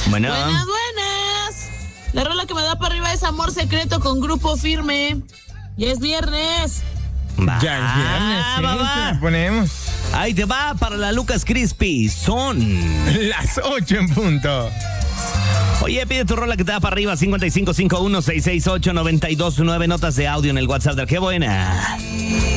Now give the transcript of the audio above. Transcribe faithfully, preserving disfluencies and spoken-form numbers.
Bueno. Buenas, buenas. La rola que me da para arriba es Amor Secreto con Grupo Firme. Ya es viernes. Va, Ya es viernes, sí, va, va. se la ponemos. Ahí te va para la Lucas Crispy. Son las ocho en punto. Oye, pide tu rola que te da para arriba. cinco cinco cinco uno seis seis ocho nueve dos nueve. Notas de audio en el WhatsApp del Qué Buena.